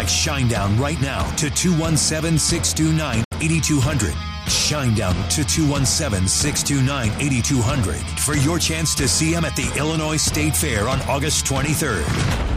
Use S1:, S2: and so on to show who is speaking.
S1: Shinedown right now to 217-629-8200. Shinedown to 217-629-8200 for your chance to see him at the Illinois State Fair on August 23rd.